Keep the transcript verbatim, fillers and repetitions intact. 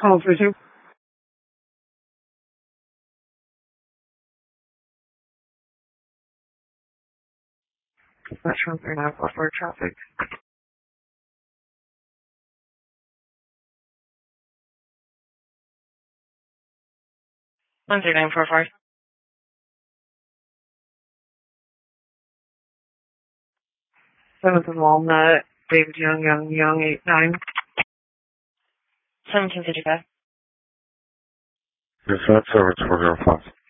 Call for two. Metro three nine four four traffic. One three nine four four. Seventh and Walnut. David Young, Young, Young, eight nine. Seventeen fifty five. Yes, that's over four zero five.